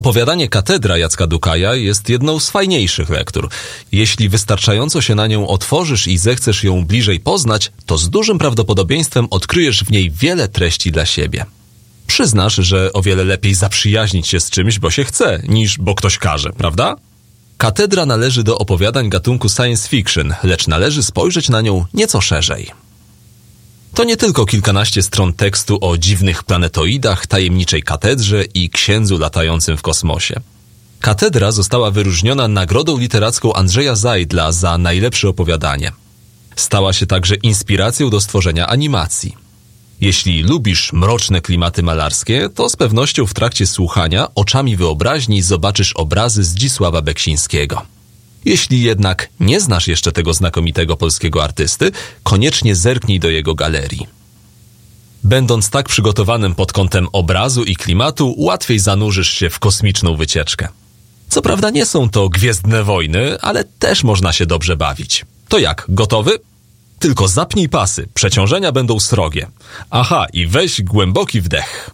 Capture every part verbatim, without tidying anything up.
Opowiadanie Katedra Jacka Dukaja jest jedną z fajniejszych lektur. Jeśli wystarczająco się na nią otworzysz i zechcesz ją bliżej poznać, to z dużym prawdopodobieństwem odkryjesz w niej wiele treści dla siebie. Przyznasz, że o wiele lepiej zaprzyjaźnić się z czymś, bo się chce, niż bo ktoś każe, prawda? Katedra należy do opowiadań gatunku science fiction, lecz należy spojrzeć na nią nieco szerzej. To nie tylko kilkanaście stron tekstu o dziwnych planetoidach, tajemniczej katedrze i księdzu latającym w kosmosie. Katedra została wyróżniona nagrodą literacką Andrzeja Zajdla za najlepsze opowiadanie. Stała się także inspiracją do stworzenia animacji. Jeśli lubisz mroczne klimaty malarskie, to z pewnością w trakcie słuchania oczami wyobraźni zobaczysz obrazy Zdzisława Beksińskiego. Jeśli jednak nie znasz jeszcze tego znakomitego polskiego artysty, koniecznie zerknij do jego galerii. Będąc tak przygotowanym pod kątem obrazu i klimatu, łatwiej zanurzysz się w kosmiczną wycieczkę. Co prawda nie są to gwiezdne wojny, ale też można się dobrze bawić. To jak, gotowy? Tylko zapnij pasy, przeciążenia będą srogie. Aha, i weź głęboki wdech.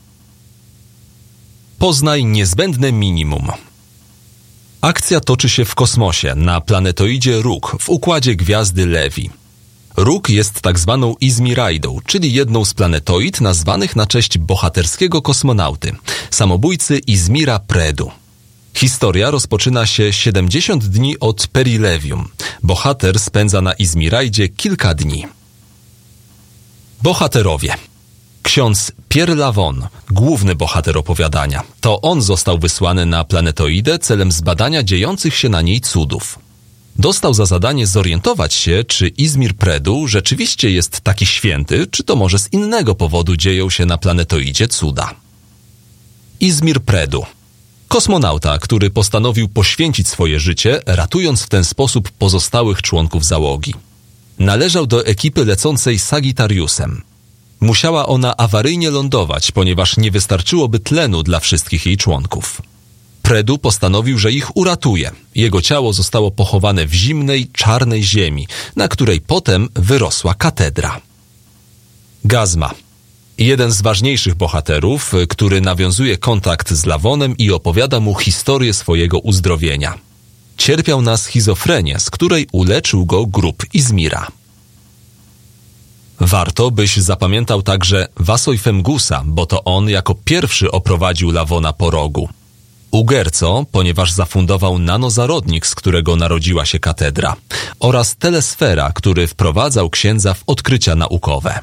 Poznaj niezbędne minimum. Akcja toczy się w kosmosie, na planetoidzie Róg, w układzie gwiazdy Lewi. Róg jest tak zwaną Izmiraidą, czyli jedną z planetoid nazwanych na cześć bohaterskiego kosmonauty, samobójcy Izmira Predu. Historia rozpoczyna się siedemdziesiąt dni od perilevium. Bohater spędza na Izmiraidzie kilka dni. Bohaterowie. Ksiądz Pierre Lavon, główny bohater opowiadania. To on został wysłany na planetoidę celem zbadania dziejących się na niej cudów. Dostał za zadanie zorientować się, czy Izmir Predu rzeczywiście jest taki święty, czy to może z innego powodu dzieją się na planetoidzie cuda. Izmir Predu. Kosmonauta, który postanowił poświęcić swoje życie, ratując w ten sposób pozostałych członków załogi. Należał do ekipy lecącej Sagittariusem. Musiała ona awaryjnie lądować, ponieważ nie wystarczyłoby tlenu dla wszystkich jej członków. Predu postanowił, że ich uratuje. Jego ciało zostało pochowane w zimnej, czarnej ziemi, na której potem wyrosła katedra. Gazma. Jeden z ważniejszych bohaterów, który nawiązuje kontakt z Lavonem i opowiada mu historię swojego uzdrowienia. Cierpiał na schizofrenię, z której uleczył go grób Izmira. Warto, byś zapamiętał także Vasoi Femgusa, bo to on jako pierwszy oprowadził Lavona po rogu. Ugerco, ponieważ zafundował nanozarodnik, z którego narodziła się katedra, oraz Telesfera, który wprowadzał księdza w odkrycia naukowe.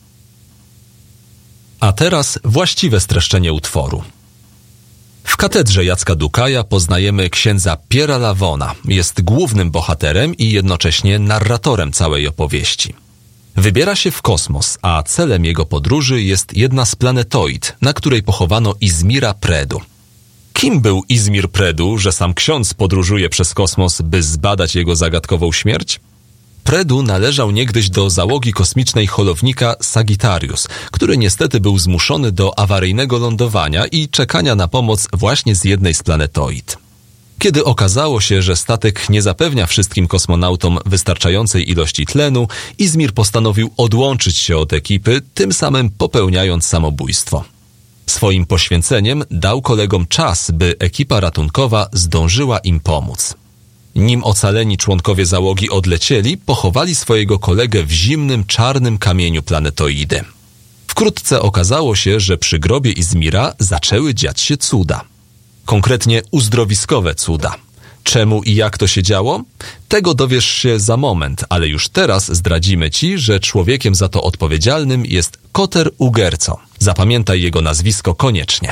A teraz właściwe streszczenie utworu. W katedrze Jacka Dukaja poznajemy księdza Pierre'a Lavona. Jest głównym bohaterem i jednocześnie narratorem całej opowieści. Wybiera się w kosmos, a celem jego podróży jest jedna z planetoid, na której pochowano Izmira Predu. Kim był Izmir Predu, że sam ksiądz podróżuje przez kosmos, by zbadać jego zagadkową śmierć? Predu należał niegdyś do załogi kosmicznej holownika Sagittarius, który niestety był zmuszony do awaryjnego lądowania i czekania na pomoc właśnie z jednej z planetoid. Kiedy okazało się, że statek nie zapewnia wszystkim kosmonautom wystarczającej ilości tlenu, Izmir postanowił odłączyć się od ekipy, tym samym popełniając samobójstwo. Swoim poświęceniem dał kolegom czas, by ekipa ratunkowa zdążyła im pomóc. Nim ocaleni członkowie załogi odlecieli, pochowali swojego kolegę w zimnym, czarnym kamieniu planetoidy. Wkrótce okazało się, że przy grobie Izmira zaczęły dziać się cuda. Konkretnie uzdrowiskowe cuda. Czemu i jak to się działo? Tego dowiesz się za moment, ale już teraz zdradzimy ci, że człowiekiem za to odpowiedzialnym jest Koter Ugerco. Zapamiętaj jego nazwisko koniecznie.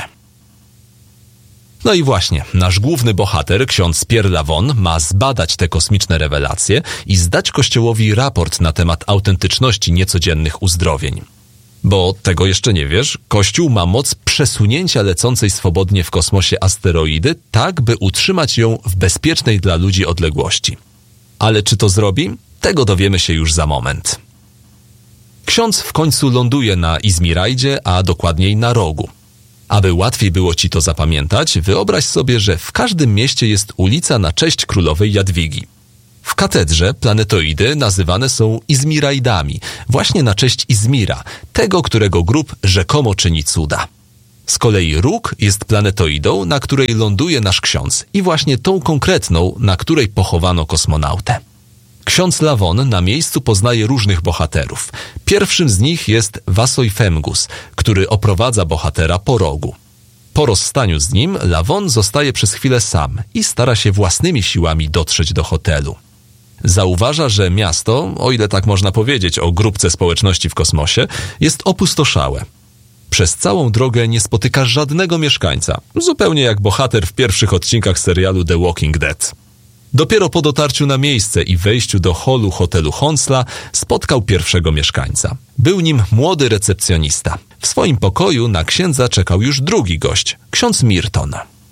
No i właśnie, nasz główny bohater, ksiądz Pierre Lavon, ma zbadać te kosmiczne rewelacje i zdać Kościołowi raport na temat autentyczności niecodziennych uzdrowień. Bo tego jeszcze nie wiesz, Kościół ma moc przesunięcia lecącej swobodnie w kosmosie asteroidy, tak by utrzymać ją w bezpiecznej dla ludzi odległości. Ale czy to zrobi? Tego dowiemy się już za moment. Ksiądz w końcu ląduje na Izmiraidzie, a dokładniej na rogu. Aby łatwiej było ci to zapamiętać, wyobraź sobie, że w każdym mieście jest ulica na cześć królowej Jadwigi. W katedrze planetoidy nazywane są Izmiraidami, właśnie na cześć Izmira, tego, którego grób rzekomo czyni cuda. Z kolei róg jest planetoidą, na której ląduje nasz ksiądz i właśnie tą konkretną, na której pochowano kosmonautę. Ksiądz Lawon na miejscu poznaje różnych bohaterów. Pierwszym z nich jest Vasoi Femgus, który oprowadza bohatera po rogu. Po rozstaniu z nim Lawon zostaje przez chwilę sam i stara się własnymi siłami dotrzeć do hotelu. Zauważa, że miasto, o ile tak można powiedzieć o grupce społeczności w kosmosie, jest opustoszałe. Przez całą drogę nie spotyka żadnego mieszkańca, zupełnie jak bohater w pierwszych odcinkach serialu The Walking Dead. Dopiero po dotarciu na miejsce i wejściu do holu hotelu Honsla spotkał pierwszego mieszkańca. Był nim młody recepcjonista. W swoim pokoju na księdza czekał już drugi gość, ksiądz Mirton.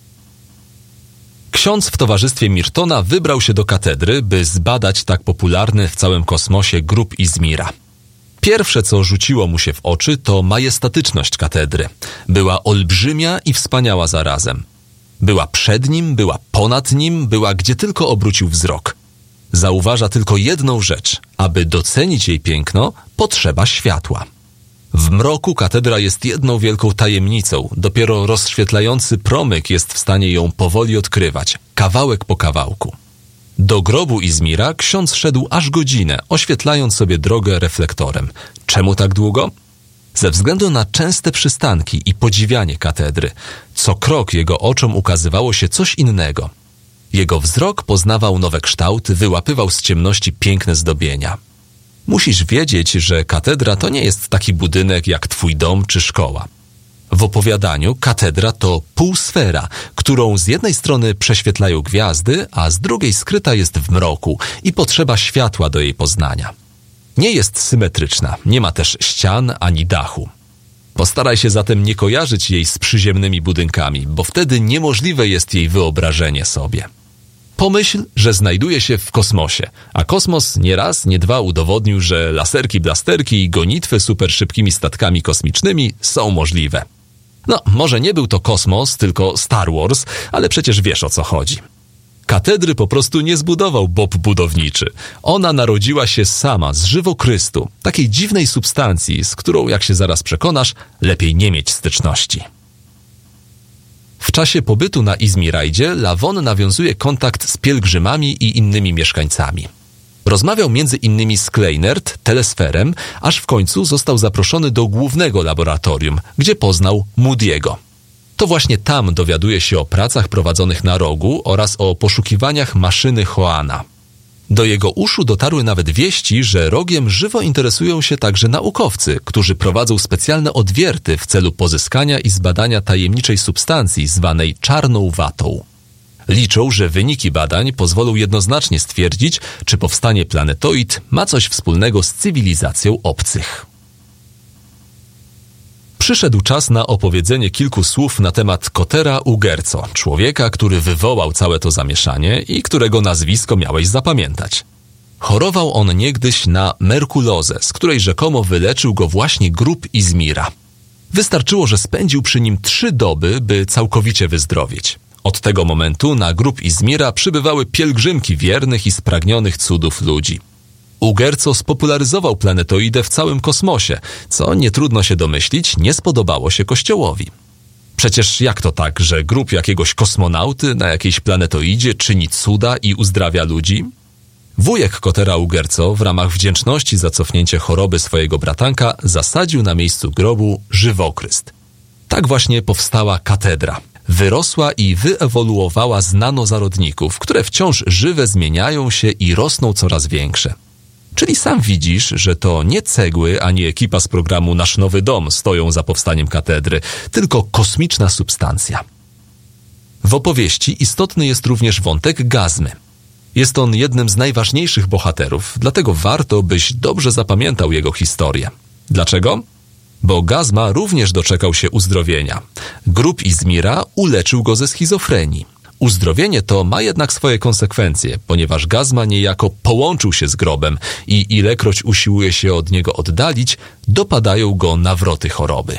Ksiądz w towarzystwie Mirtona wybrał się do katedry, by zbadać tak popularny w całym kosmosie grób Izmira. Pierwsze, co rzuciło mu się w oczy, to majestatyczność katedry. Była olbrzymia i wspaniała zarazem. Była przed nim, była ponad nim, była gdzie tylko obrócił wzrok. Zauważa tylko jedną rzecz. Aby docenić jej piękno, potrzeba światła. W mroku katedra jest jedną wielką tajemnicą. Dopiero rozświetlający promyk jest w stanie ją powoli odkrywać, kawałek po kawałku. Do grobu Izmira ksiądz szedł aż godzinę, oświetlając sobie drogę reflektorem. Czemu tak długo? Ze względu na częste przystanki i podziwianie katedry. Co krok jego oczom ukazywało się coś innego. Jego wzrok poznawał nowe kształty, wyłapywał z ciemności piękne zdobienia. Musisz wiedzieć, że katedra to nie jest taki budynek jak twój dom czy szkoła. W opowiadaniu katedra to półsfera, którą z jednej strony prześwietlają gwiazdy, a z drugiej skryta jest w mroku i potrzeba światła do jej poznania. Nie jest symetryczna, nie ma też ścian ani dachu. Postaraj się zatem nie kojarzyć jej z przyziemnymi budynkami, bo wtedy niemożliwe jest jej wyobrażenie sobie. Pomyśl, że znajduje się w kosmosie, a kosmos nie raz, nie dwa udowodnił, że laserki, blasterki i gonitwy superszybkimi statkami kosmicznymi są możliwe. No, może nie był to kosmos, tylko Star Wars, ale przecież wiesz, o co chodzi. Katedry po prostu nie zbudował Bob budowniczy. Ona narodziła się sama z żywokrystu, takiej dziwnej substancji, z którą, jak się zaraz przekonasz, lepiej nie mieć styczności. W czasie pobytu na Izmirajdzie Lawon nawiązuje kontakt z pielgrzymami i innymi mieszkańcami. Rozmawiał między innymi z Kleinert, Telesferem, aż w końcu został zaproszony do głównego laboratorium, gdzie poznał Moody'ego. To właśnie tam dowiaduje się o pracach prowadzonych na rogu oraz o poszukiwaniach maszyny Hoana. Do jego uszu dotarły nawet wieści, że rogiem żywo interesują się także naukowcy, którzy prowadzą specjalne odwierty w celu pozyskania i zbadania tajemniczej substancji zwanej czarną watą. Liczą, że wyniki badań pozwolą jednoznacznie stwierdzić, czy powstanie planetoid ma coś wspólnego z cywilizacją obcych. Przyszedł czas na opowiedzenie kilku słów na temat Kotera Ugerco, człowieka, który wywołał całe to zamieszanie i którego nazwisko miałeś zapamiętać. Chorował on niegdyś na merkulozę, z której rzekomo wyleczył go właśnie grób Izmira. Wystarczyło, że spędził przy nim trzy doby, by całkowicie wyzdrowieć. Od tego momentu na grób Izmira przybywały pielgrzymki wiernych i spragnionych cudów ludzi. Ugerco spopularyzował planetoidę w całym kosmosie, co nie trudno się domyślić, nie spodobało się Kościołowi. Przecież jak to tak, że grób jakiegoś kosmonauty na jakiejś planetoidzie czyni cuda i uzdrawia ludzi? Wujek Kotera Ugerco w ramach wdzięczności za cofnięcie choroby swojego bratanka zasadził na miejscu grobu żywokryst. Tak właśnie powstała katedra. Wyrosła i wyewoluowała z nanozarodników, które wciąż żywe zmieniają się i rosną coraz większe. Czyli sam widzisz, że to nie cegły ani ekipa z programu Nasz Nowy Dom stoją za powstaniem katedry, tylko kosmiczna substancja. W opowieści istotny jest również wątek Gazmy. Jest on jednym z najważniejszych bohaterów, dlatego warto, byś dobrze zapamiętał jego historię. Dlaczego? Bo Gazma również doczekał się uzdrowienia. Grób Izmira uleczył go ze schizofrenii. Uzdrowienie to ma jednak swoje konsekwencje, ponieważ Gazma niejako połączył się z grobem i ilekroć usiłuje się od niego oddalić, dopadają go nawroty choroby.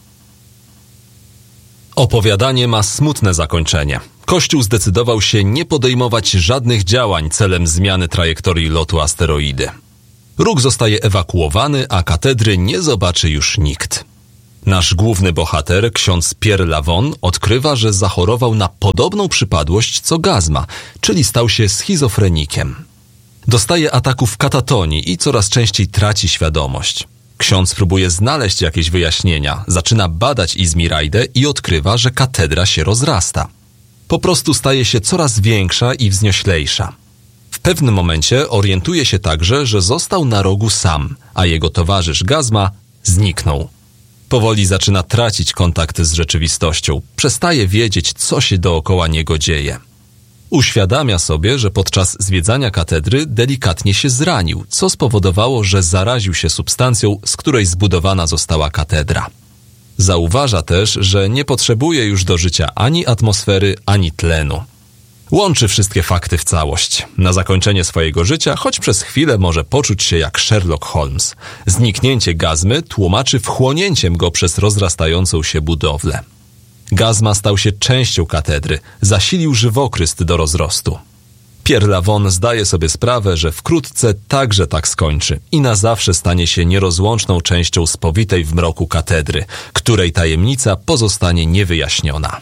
Opowiadanie ma smutne zakończenie. Kościół zdecydował się nie podejmować żadnych działań celem zmiany trajektorii lotu asteroidy. Róg zostaje ewakuowany, a katedry nie zobaczy już nikt. Nasz główny bohater, ksiądz Pierre Lavon, odkrywa, że zachorował na podobną przypadłość co Gazma, czyli stał się schizofrenikiem. Dostaje ataków katatonii i coraz częściej traci świadomość. Ksiądz próbuje znaleźć jakieś wyjaśnienia, zaczyna badać Izmirajdę i odkrywa, że katedra się rozrasta. Po prostu staje się coraz większa i wznioślejsza. W pewnym momencie orientuje się także, że został na rogu sam, a jego towarzysz Gazma zniknął. Powoli zaczyna tracić kontakt z rzeczywistością, przestaje wiedzieć, co się dookoła niego dzieje. Uświadamia sobie, że podczas zwiedzania katedry delikatnie się zranił, co spowodowało, że zaraził się substancją, z której zbudowana została katedra. Zauważa też, że nie potrzebuje już do życia ani atmosfery, ani tlenu. Łączy wszystkie fakty w całość. Na zakończenie swojego życia, choć przez chwilę może poczuć się jak Sherlock Holmes. Zniknięcie Gazmy tłumaczy wchłonięciem go przez rozrastającą się budowlę. Gazma stał się częścią katedry, zasilił żywokryst do rozrostu. Pierre Lavon zdaje sobie sprawę, że wkrótce także tak skończy i na zawsze stanie się nierozłączną częścią spowitej w mroku katedry, której tajemnica pozostanie niewyjaśniona.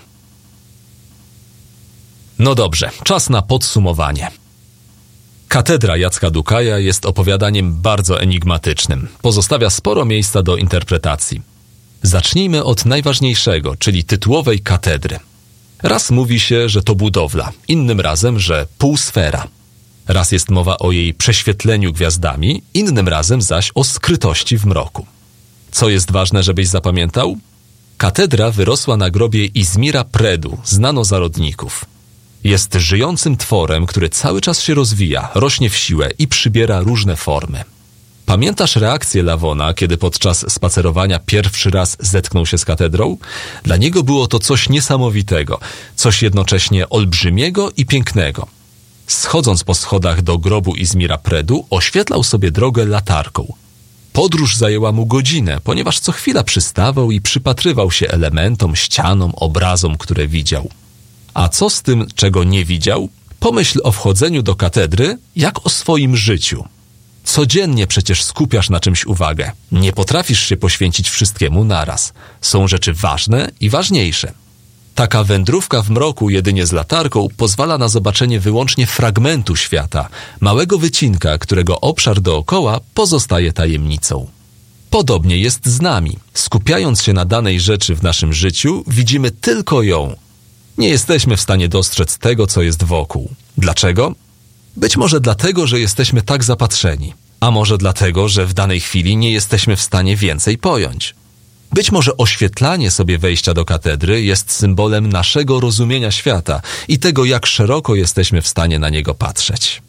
No dobrze, czas na podsumowanie. Katedra Jacka Dukaja jest opowiadaniem bardzo enigmatycznym. Pozostawia sporo miejsca do interpretacji. Zacznijmy od najważniejszego, czyli tytułowej katedry. Raz mówi się, że to budowla, innym razem, że półsfera. Raz jest mowa o jej prześwietleniu gwiazdami, innym razem zaś o skrytości w mroku. Co jest ważne, żebyś zapamiętał? Katedra wyrosła na grobie Izmira Predu, znano zarodników. Jest żyjącym tworem, który cały czas się rozwija, rośnie w siłę i przybiera różne formy. Pamiętasz reakcję Lavona, kiedy podczas spacerowania pierwszy raz zetknął się z katedrą? Dla niego było to coś niesamowitego, coś jednocześnie olbrzymiego i pięknego. Schodząc po schodach do grobu Izmira Predu, oświetlał sobie drogę latarką. Podróż zajęła mu godzinę, ponieważ co chwila przystawał i przypatrywał się elementom, ścianom, obrazom, które widział. A co z tym, czego nie widział? Pomyśl o wchodzeniu do katedry jak o swoim życiu. Codziennie przecież skupiasz na czymś uwagę. Nie potrafisz się poświęcić wszystkiemu naraz. Są rzeczy ważne i ważniejsze. Taka wędrówka w mroku jedynie z latarką pozwala na zobaczenie wyłącznie fragmentu świata, małego wycinka, którego obszar dookoła pozostaje tajemnicą. Podobnie jest z nami. Skupiając się na danej rzeczy w naszym życiu, widzimy tylko ją. Nie jesteśmy w stanie dostrzec tego, co jest wokół. Dlaczego? Być może dlatego, że jesteśmy tak zapatrzeni, a może dlatego, że w danej chwili nie jesteśmy w stanie więcej pojąć. Być może oświetlanie sobie wejścia do katedry jest symbolem naszego rozumienia świata i tego, jak szeroko jesteśmy w stanie na niego patrzeć.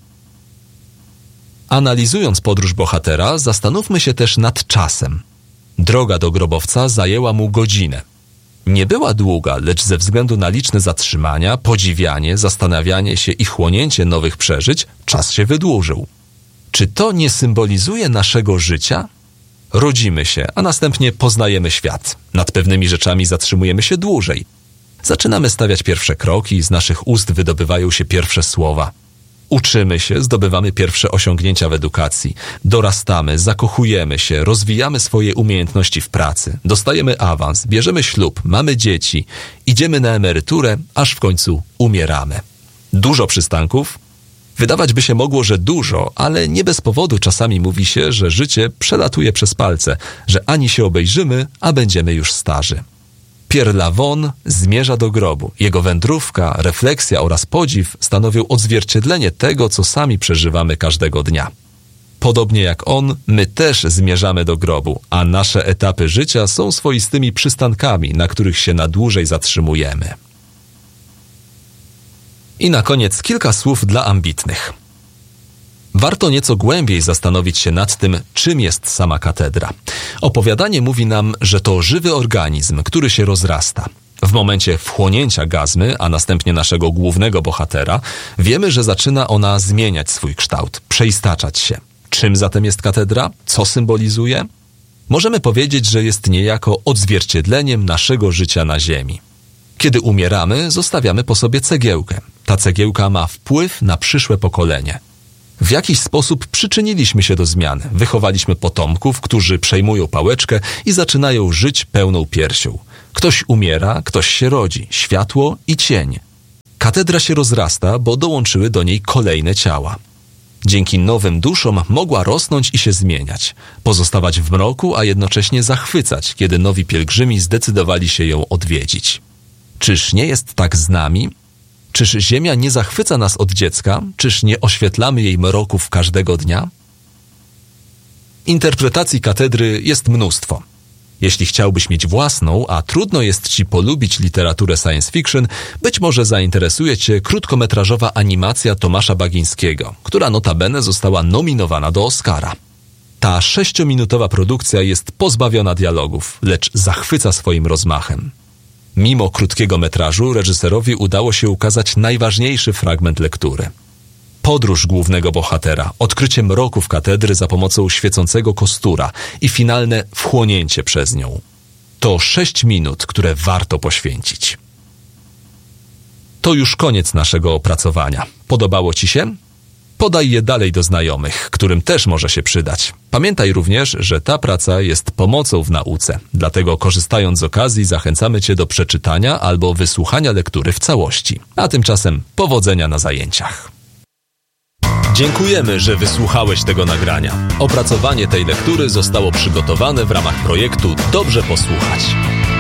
Analizując podróż bohatera, zastanówmy się też nad czasem. Droga do grobowca zajęła mu godzinę. Nie była długa, lecz ze względu na liczne zatrzymania, podziwianie, zastanawianie się i chłonięcie nowych przeżyć, czas się wydłużył. Czy to nie symbolizuje naszego życia? Rodzimy się, a następnie poznajemy świat. Nad pewnymi rzeczami zatrzymujemy się dłużej. Zaczynamy stawiać pierwsze kroki, z naszych ust wydobywają się pierwsze słowa. Uczymy się, zdobywamy pierwsze osiągnięcia w edukacji. Dorastamy, zakochujemy się, rozwijamy swoje umiejętności w pracy. Dostajemy awans, bierzemy ślub, mamy dzieci. Idziemy na emeryturę, aż w końcu umieramy. Dużo przystanków? Wydawać by się mogło, że dużo, ale nie bez powodu czasami mówi się, że życie przelatuje przez palce, że ani się obejrzymy, a będziemy już starzy. Pierre Lavon zmierza do grobu. Jego wędrówka, refleksja oraz podziw stanowią odzwierciedlenie tego, co sami przeżywamy każdego dnia. Podobnie jak on, my też zmierzamy do grobu, a nasze etapy życia są swoistymi przystankami, na których się na dłużej zatrzymujemy. I na koniec kilka słów dla ambitnych. Warto nieco głębiej zastanowić się nad tym, czym jest sama katedra. Opowiadanie mówi nam, że to żywy organizm, który się rozrasta. W momencie wchłonięcia Gazmy, a następnie naszego głównego bohatera, wiemy, że zaczyna ona zmieniać swój kształt, przeistaczać się. Czym zatem jest katedra? Co symbolizuje? Możemy powiedzieć, że jest niejako odzwierciedleniem naszego życia na ziemi. Kiedy umieramy, zostawiamy po sobie cegiełkę. Ta cegiełka ma wpływ na przyszłe pokolenie. W jakiś sposób przyczyniliśmy się do zmiany. Wychowaliśmy potomków, którzy przejmują pałeczkę i zaczynają żyć pełną piersią. Ktoś umiera, ktoś się rodzi. Światło i cień. Katedra się rozrasta, bo dołączyły do niej kolejne ciała. Dzięki nowym duszom mogła rosnąć i się zmieniać, pozostawać w mroku, a jednocześnie zachwycać, kiedy nowi pielgrzymi zdecydowali się ją odwiedzić. Czyż nie jest tak z nami? Czyż ziemia nie zachwyca nas od dziecka? Czyż nie oświetlamy jej mroków każdego dnia? Interpretacji katedry jest mnóstwo. Jeśli chciałbyś mieć własną, a trudno jest ci polubić literaturę science fiction, być może zainteresuje cię krótkometrażowa animacja Tomasza Bagińskiego, która notabene została nominowana do Oscara. Ta sześciominutowa produkcja jest pozbawiona dialogów, lecz zachwyca swoim rozmachem. Mimo krótkiego metrażu reżyserowi udało się ukazać najważniejszy fragment lektury. Podróż głównego bohatera, odkrycie mroków katedry za pomocą świecącego kostura i finalne wchłonięcie przez nią. To sześć minut, które warto poświęcić. To już koniec naszego opracowania. Podobało ci się? Podaj je dalej do znajomych, którym też może się przydać. Pamiętaj również, że ta praca jest pomocą w nauce, dlatego korzystając z okazji zachęcamy cię do przeczytania albo wysłuchania lektury w całości. A tymczasem powodzenia na zajęciach. Dziękujemy, że wysłuchałeś tego nagrania. Opracowanie tej lektury zostało przygotowane w ramach projektu Dobrze Posłuchać.